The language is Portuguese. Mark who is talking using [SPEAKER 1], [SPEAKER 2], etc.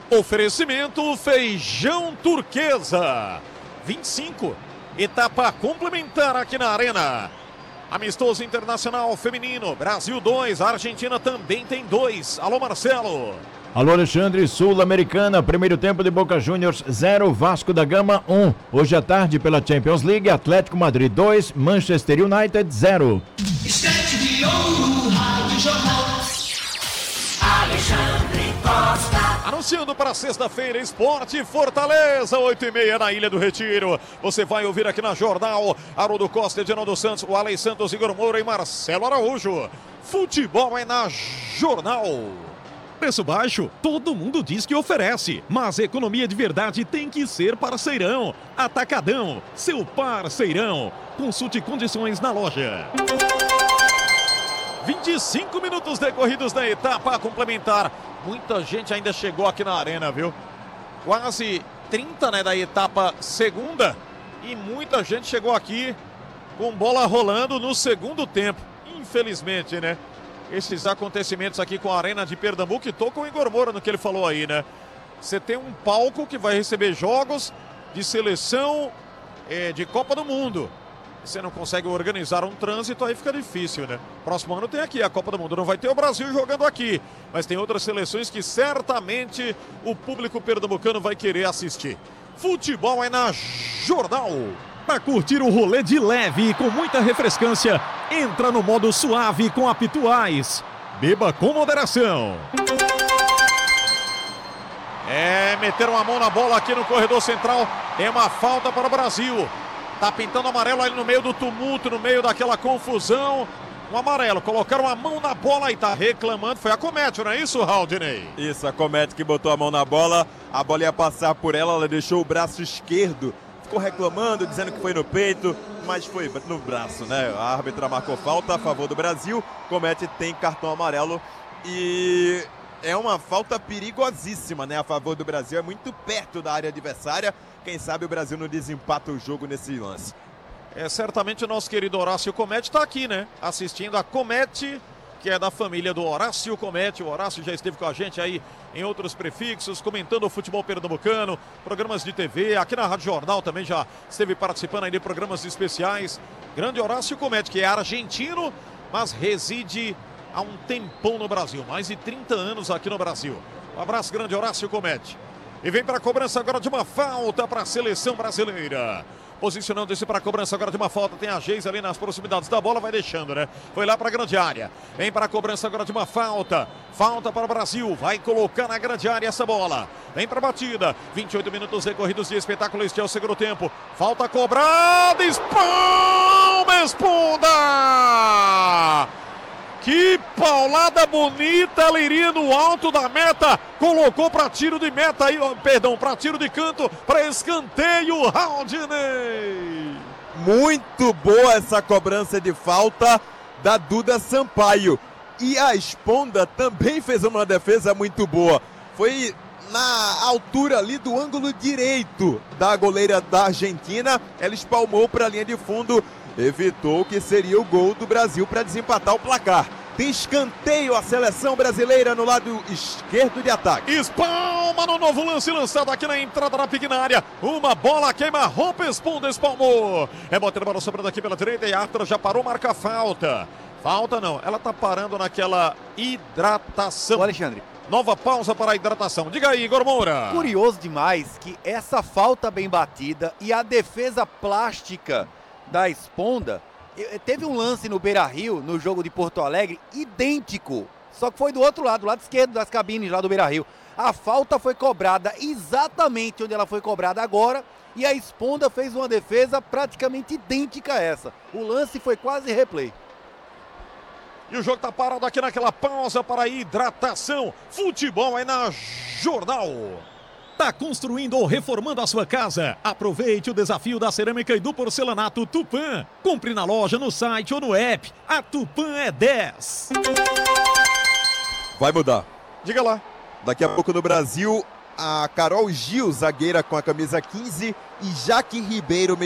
[SPEAKER 1] Oferecimento Feijão Turquesa. 25. Etapa complementar aqui na Arena. Amistoso Internacional Feminino. Brasil 2. A Argentina também tem 2. Alô, Marcelo.
[SPEAKER 2] Alô, Alexandre. Sul-Americana. Primeiro tempo de Boca Juniors 0. Vasco da Gama 1. Hoje à tarde pela Champions League. Atlético Madrid 2. Manchester United 0.
[SPEAKER 3] Estante de ouro, Rádio Jornal. Alexandre Costa.
[SPEAKER 1] Anunciando para sexta-feira, Esporte Fortaleza, 8h30 na Ilha do Retiro. Você vai ouvir aqui na Jornal, Haroldo Costa, Edinaldo Santos, o Alex Santos, Igor Moura e Marcelo Araújo. Futebol é na Jornal. Preço baixo, todo mundo diz que oferece, mas economia de verdade tem que ser parceirão. Atacadão, seu parceirão. Consulte condições na loja. 25 minutos decorridos da etapa complementar. Muita gente ainda chegou aqui na Arena, viu? Quase 30, né, da etapa segunda. E muita gente chegou aqui com bola rolando no segundo tempo. Infelizmente, né? Esses acontecimentos aqui com a Arena de Pernambuco. E tô com o Igor Moura no que ele falou aí, né? Você tem um palco que vai receber jogos de seleção de Copa do Mundo. Você não consegue organizar um trânsito, aí fica difícil, né? Próximo ano tem aqui a Copa do Mundo. Não vai ter o Brasil jogando aqui, mas tem outras seleções que certamente o público pernambucano vai querer assistir. Futebol é na Jornal. Para curtir o rolê de leve e com muita refrescância, entra no modo suave com a Pituais. Beba com moderação. Meteram a mão na bola aqui no corredor central. Tem uma falta para o Brasil. Tá pintando amarelo ali no meio do tumulto, no meio daquela confusão. Um amarelo, colocaram a mão na bola e tá reclamando. Foi a Comete, não é isso, Haldinei?
[SPEAKER 4] Isso, a Comete que botou a mão na bola. A bola ia passar por ela, ela deixou o braço esquerdo. Ficou reclamando, dizendo que foi no peito, mas foi no braço, né? A árbitra marcou falta a favor do Brasil. Comete tem cartão amarelo e é uma falta perigosíssima, né? A favor do Brasil, é muito perto da área adversária. Quem sabe o Brasil não desempata o jogo nesse lance.
[SPEAKER 1] Certamente o nosso querido Horácio Comete está aqui, né? Assistindo a Comete, que é da família do Horácio Comete. O Horácio já esteve com a gente aí em outros prefixos, comentando o futebol pernambucano, programas de TV, aqui na Rádio Jornal também já esteve participando aí de programas especiais. Grande Horácio Comete, que é argentino, mas reside há um tempão no Brasil, mais de 30 anos aqui no Brasil. Um abraço, grande Horácio Comete. E vem para a cobrança agora de uma falta para a seleção brasileira. Posicionando-se para a cobrança agora de uma falta. Tem a Geis ali nas proximidades da bola, vai deixando, né? Foi lá para a grande área. Vem para a cobrança agora de uma falta. Falta para o Brasil. Vai colocar na grande área essa bola. Vem para a batida. 28 minutos decorridos de espetáculo. Este é o segundo tempo. Falta cobrada. Espalma, Esponda! Que paulada bonita, ela iria no alto da meta, colocou para tiro de meta aí, perdão, para tiro de canto, para escanteio, Haldinei.
[SPEAKER 4] Muito boa essa cobrança de falta da Duda Sampaio. E a Esponda também fez uma defesa muito boa. Foi na altura ali do ângulo direito da goleira da Argentina, ela espalmou para a linha de fundo. Evitou que seria o gol do Brasil para desempatar o placar. Tem escanteio a seleção brasileira no lado esquerdo de ataque.
[SPEAKER 1] Espalma no novo lance lançado aqui na entrada da pequena área. Uma bola queima-roupa, Esponda espalmou. É botando a bola sobrando aqui pela direita e a árbitra já parou, marca falta. Falta não, ela tá parando naquela hidratação.
[SPEAKER 5] Ô Alexandre.
[SPEAKER 1] Nova pausa para a hidratação. Diga aí, Igor Moura.
[SPEAKER 5] Curioso demais que essa falta bem batida e a defesa plástica da Esponda, teve um lance no Beira-Rio, no jogo de Porto Alegre, idêntico, só que foi do outro lado, do lado esquerdo das cabines lá do Beira-Rio. A falta foi cobrada exatamente onde ela foi cobrada agora, e a Esponda fez uma defesa praticamente idêntica a essa. O lance foi quase replay.
[SPEAKER 1] E o jogo tá parado aqui naquela pausa para a hidratação. Futebol é na Jornal. Tá construindo ou reformando a sua casa? Aproveite o desafio da cerâmica e do porcelanato Tupã. Compre na loja, no site ou no app. A Tupã é 10.
[SPEAKER 4] Vai mudar.
[SPEAKER 1] Diga lá.
[SPEAKER 4] Daqui a pouco no Brasil, a Carol Gil, zagueira com a camisa 15, e Jaque Ribeiro,